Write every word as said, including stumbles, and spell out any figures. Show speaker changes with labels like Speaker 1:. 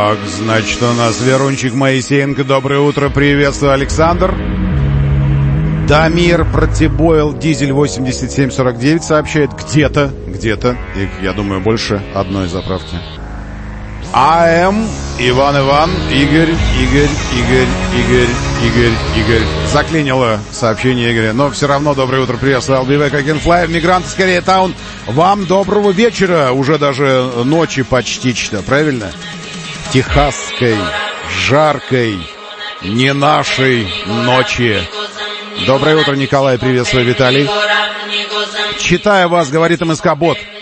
Speaker 1: Так, значит, у нас Верунчик Моисеенко. Доброе утро, приветствую, Александр. Дамир Протибойл Дизель восемьдесят семь сорок девять сообщает, где-то, где-то, их, я думаю, больше одной заправки. АМ, Иван Иван, Игорь, Игорь, Игорь, Игорь, Игорь, Игорь. Заклинило сообщение Игоря, но все равно доброе утро, приветствую. I'll be back again fly, Мигранты скорее таун. Вам доброго вечера, уже даже ночи почти, что, правильно? Техасской, жаркой, не нашей ночи. Доброе утро, Николай, приветствую, Виталий. Читаю вас, говорит МСК-бот.